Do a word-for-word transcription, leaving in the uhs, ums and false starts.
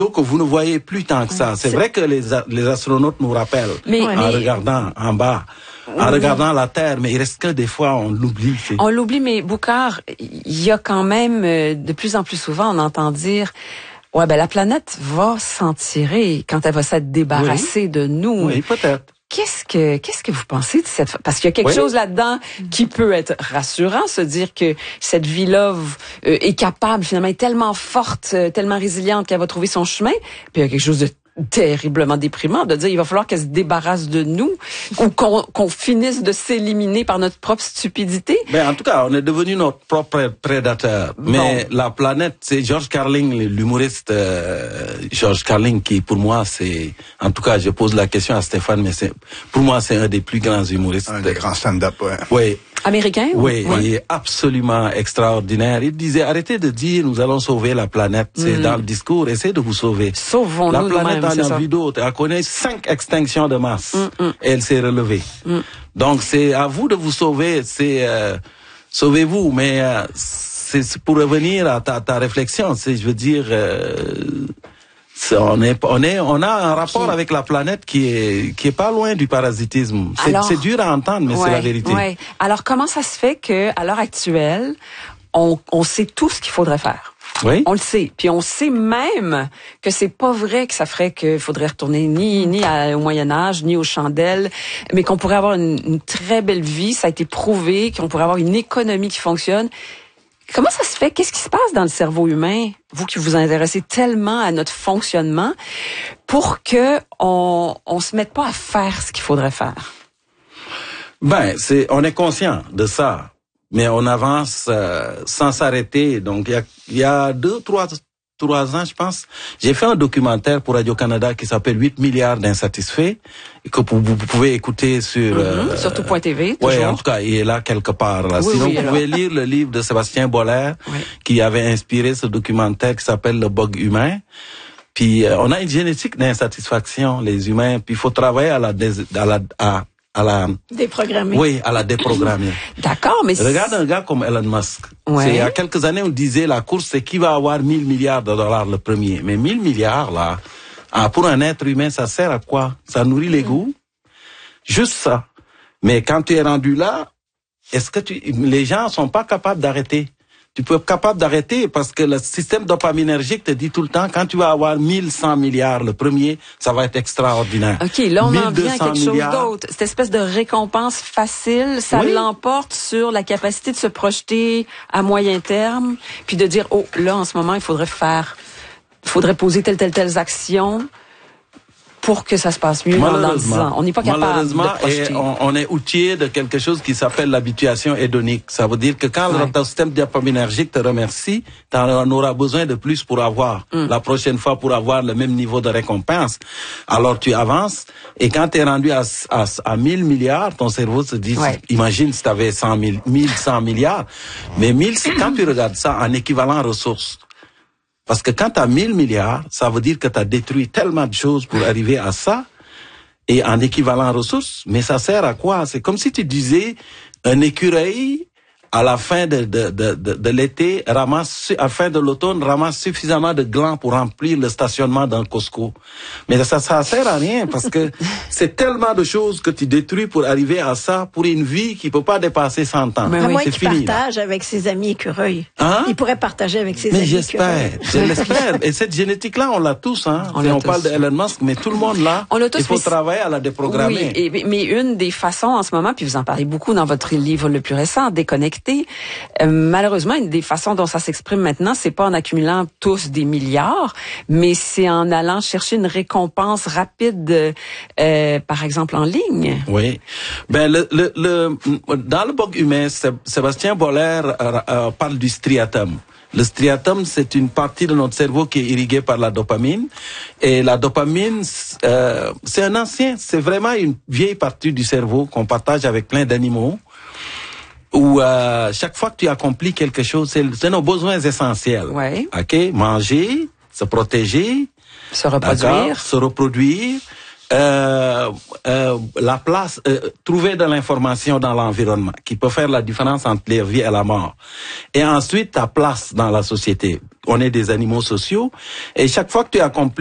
Donc vous ne voyez plus tant que ça. C'est, c'est... vrai que les, les astronautes nous rappellent mais, en mais... regardant en bas, en oui. regardant la Terre, mais il reste que des fois on l'oublie. C'est... On l'oublie, mais Boucard, il y a quand même de plus en plus souvent on entend dire ouais ben la planète va s'en tirer quand elle va s'être débarrassée oui. de nous. Oui, peut-être. Qu'est-ce que qu'est-ce que vous pensez de cette parce qu'il y a quelque oui. chose là-dedans qui peut être rassurant, se dire que cette vie-là euh, est capable finalement est tellement forte, euh, tellement résiliente qu'elle va trouver son chemin. Puis il y a quelque chose de terriblement déprimant de dire il va falloir qu'elle se débarrasse de nous ou qu'on, qu'on finisse de s'éliminer par notre propre stupidité. Ben en tout cas, on est devenu notre propre prédateur. Bon. Mais la planète, c'est George Carlin, l'humoriste euh, George Carlin qui pour moi c'est en tout cas, je pose la question à Stéphane mais c'est pour moi c'est un des plus grands humoristes. Un des grands stand-up, ouais. Oui. Américain? Oui, ouais. il est absolument extraordinaire. Il disait, arrêtez de dire, nous allons sauver la planète. C'est mmh. dans le discours, essayez de vous sauver. Sauvons-nous la planète nous-mêmes, en a vu d'autres. Elle connaît cinq extinctions de masse. Mmh, mmh. Et elle s'est relevée. Mmh. Donc, c'est à vous de vous sauver. C'est, euh, sauvez-vous. Mais, euh, c'est, c'est pour revenir à ta, ta réflexion. C'est, je veux dire, euh, On est, on est, on a un rapport qui... avec la planète qui est, qui est pas loin du parasitisme. C'est, Alors, c'est dur à entendre, mais ouais, c'est la vérité. Ouais. Alors, comment ça se fait que, à l'heure actuelle, on, on sait tout ce qu'il faudrait faire? Oui. On le sait. Puis on sait même que c'est pas vrai que ça ferait qu'il faudrait retourner ni, ni à, au Moyen-Âge, ni aux chandelles, mais qu'on pourrait avoir une, une très belle vie. Ça a été prouvé qu'on pourrait avoir une économie qui fonctionne. Comment ça se fait? Qu'est-ce qui se passe dans le cerveau humain, vous qui vous intéressez tellement à notre fonctionnement, pour que on, on se mette pas à faire ce qu'il faudrait faire? Ben, c'est, on est conscient de ça, mais on avance euh, sans s'arrêter. Donc, il y a, il y a deux, trois, trois ans, je pense, j'ai fait un documentaire pour Radio-Canada qui s'appelle huit milliards d'insatisfaits, et que vous, vous pouvez écouter sur... Mm-hmm, euh, sur tout point T V, toujours. Oui, en tout cas, il est là quelque part. Là. Oui, Sinon, oui, vous pouvez lire le livre de Sébastien Boller, oui. qui avait inspiré ce documentaire qui s'appelle Le bug humain. Puis, euh, on a une génétique d'insatisfaction, les humains, puis il faut travailler à la... Dés- à la à, à la déprogrammer. Oui, à la déprogrammer. D'accord, mais regarde un gars comme Elon Musk. Ouais. C'est, il y a quelques années, on disait la course, c'est qui va avoir mille milliards de dollars le premier. Mais mille milliards, là, ah, pour un être humain, ça sert à quoi? Ça nourrit l'ego? Mmh. Juste ça. Mais quand tu es rendu là, est-ce que tu, les gens sont pas capables d'arrêter? Tu peux être capable d'arrêter parce que le système dopaminergique te dit tout le temps, quand tu vas avoir mille cent milliards le premier, ça va être extraordinaire. OK, là, on en vient à quelque chose d'autre. Cette espèce de récompense facile, ça oui. l'emporte sur la capacité de se projeter à moyen terme, puis de dire, oh, là, en ce moment, il faudrait faire, il faudrait poser telle, telle, telle action pour que ça se passe mieux dans dix ans. On n'est pas capable Malheureusement, de projeter. Et on, on est outillé de quelque chose qui s'appelle l'habituation hédonique. Ça veut dire que quand ouais. ton système dopaminergique te remercie, tu en auras besoin de plus pour avoir. Mm. La prochaine fois, pour avoir le même niveau de récompense. Alors tu avances, et quand tu es rendu à, à, à mille milliards, ton cerveau se dit, ouais. imagine si tu avais cent mille, mille cent milliards. Mais mille, quand tu regardes ça en équivalent ressources, parce que quand tu as mille milliards, ça veut dire que tu as détruit tellement de choses pour arriver à ça, et en équivalent ressources, mais ça sert à quoi? C'est comme si tu disais, un écureuil, à la fin de, de, de, de, de l'été, ramasse, à la fin de l'automne, ramasse suffisamment de glands pour remplir le stationnement d'un Costco. Mais ça, ça sert à rien, parce que c'est tellement de choses que tu détruis pour arriver à ça, pour une vie qui peut pas dépasser cent ans. Mais à oui, moins c'est qu'il fini, partage là. avec ses amis écureuils. Hein? Il pourrait partager avec ses mais amis j'espère, écureuils. je l'espère. Et cette génétique-là, on l'a tous, hein. On, on tous. Parle de Elon Musk, mais tout le monde l'a. On l'a tous, il faut mais travailler à la déprogrammer. Oui, et, mais une des façons en ce moment, puis vous en parlez beaucoup dans votre livre le plus récent, Déconnecté, euh, malheureusement, une des façons dont ça s'exprime maintenant, c'est pas en accumulant tous des milliards, mais c'est en allant chercher une récompense rapide, euh, par exemple en ligne. Oui. Ben le le, le dans le bug humain, Sébastien Boller euh, euh, parle du striatum. Le striatum, c'est une partie de notre cerveau qui est irriguée par la dopamine. Et la dopamine, euh, c'est un ancien, c'est vraiment une vieille partie du cerveau qu'on partage avec plein d'animaux. Où euh, chaque fois que tu accomplis quelque chose, c'est, c'est nos besoins essentiels. Ouais. Ok, manger, se protéger, se reproduire, se reproduire. euh, euh, la place, euh, trouver de l'information dans l'environnement qui peut faire la différence entre la vie et la mort. Et ensuite, ta place dans la société. On est des animaux sociaux et chaque fois que tu accomplis